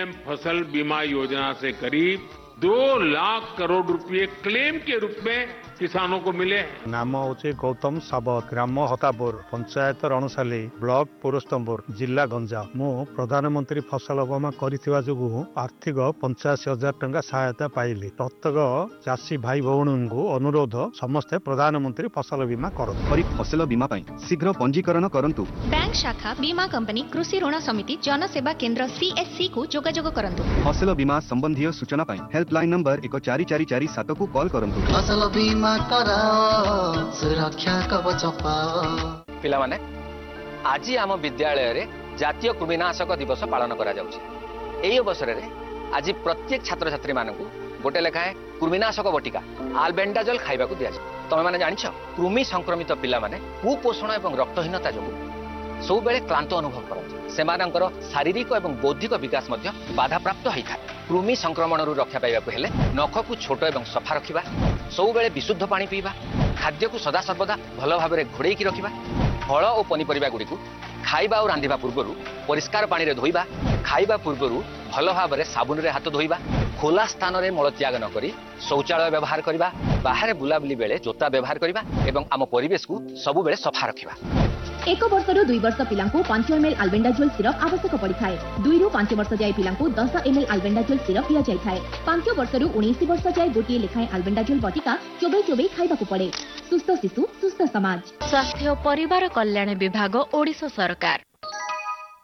फसल बीमा योजना से करीब 2 लाख करोड़ रुपए क्लेम के रूप में किसानों को मिले। नाम हूँ गौतम सावत, ग्राम हतापुर, पंचायत रणसाली, ब्लॉक पुरस्तमपुर, जिला गंजाम। मु प्रधानमंत्री फसल बीमा करिथिबा जोगु आर्थिक 85,000 टंका सहायता पाइली। प्रत्येक चाषी भाई भौणी को अनुरोध समस्ते प्रधानमंत्री फसल बीमा करନ୍ତୁ। खरीफ फसल बीमा पाई शीघ्र पंजीकरण करंतु। बैंक शाखा बीमा कंपनी कृषि ऋण समिति जनसेवा केंद्र CSC को जोगाजोग करନ୍ତୁ। फसल बीमा संबंधी सूचना पाई हेल्पलाइन नंबर 14447 को कॉल करंतु। फसल बीमा कराओ सुरक्षा कवच पाओ। पिला माने आज आम विद्यालय रे जातीय कृमिनाशक दिवस पालन करा जाउछि। एई अवसर रे आज प्रत्येक छात्र छात्री मानकु गोटे लेखाए कृमिनाशक बटिका आल्बेंडाजोल खाइबा को दिया जाय। तमे माने जानिछ कृमि संक्रमित पिला माने कुपोषण एवं रक्तहीनता जोगु सब बेले क्लांत अनुभव करନ୍ତି। सेमानंकर शारीरिक एवं बौद्धिक विकास मध्य बाधा प्राप्त होई थाए। कृमि संक्रमण रु रक्षा पाइबा को हेले नख को छोट एवं सफा रखिबा, सब बेले विशुद्ध पानी पीबा, खाद्य को सदा सर्वदा भल भाव में घोड़े की रखिबा, फल और पनीपरिबा गुडी को खाइबा और रांधिबा पूर्वरु परिष्कार पानी रे धोइबा, खाइबा पूर्वरु भल भाव में साबुन रे हाथ धोइबा, खोला स्थान रे मल त्याग न करी शौचालय व्यवहार करिबा, बाहर बुलाबुली बेले जोता व्यवहार करिबा एवं आम परिवेश को सब बेले सफा रखिबा। 1 वर्षରୁ 2 वर्ष पिलांको 5 ml आल्बेंडाजोल सिरप आवश्यक पड़िଥାଏ। 2 ରୁ 5 वर्ष जाय पिलांको 10 ml आल्बेंडाजोल सिरप दिया जायଥାଏ। 5 वर्षରୁ 19 वर्ष जाय गोटिए लेखाएं आल्बेंडाजोल बटिका चोबई खाइबाकू पड़े। सुस्थ शिशु सुस्थ समाज। स्वास्थ्य और परिवार कल्याण विभाग ओडिशा सरकार।